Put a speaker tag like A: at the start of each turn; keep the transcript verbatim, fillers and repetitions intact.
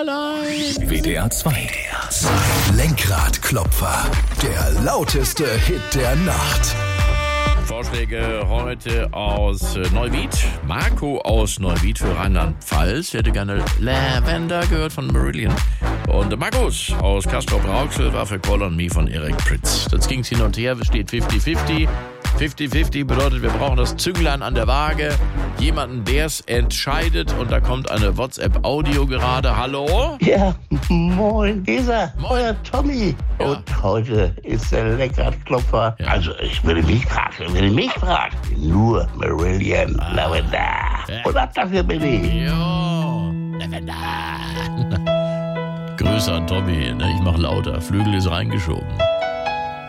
A: allein.
B: W D R zwei. Lenkradklopfer. Der lauteste Hit der Nacht.
A: Vorschläge heute aus Neuwied. Marco aus Neuwied für Rheinland-Pfalz. Ich hätte gerne Lavender gehört von Marillion. Und Markus aus Castrop-Rauxel war für Call on Me von Eric Prydz. Jetzt ging es hin und her, es steht fünfzig fünfzig. fünfzig fünfzig bedeutet, wir brauchen das Zünglein an der Waage. Jemanden, der es entscheidet. Und da kommt eine WhatsApp-Audio gerade. Hallo?
C: Ja, moin, dieser,
A: Moin.
C: euer Tommy.
A: Ja.
C: Und heute ist der Lenkradklopfer.
A: Ja.
C: Also, ich würde mich fragen, ich würde mich fragen. Nur Marillion
A: Ah.
C: Lavender.
A: Ja.
C: Und ab dafür bin ich.
A: Jo, Lavender. Grüße an Tommy. Ne? Ich mach lauter. Flügel ist reingeschoben.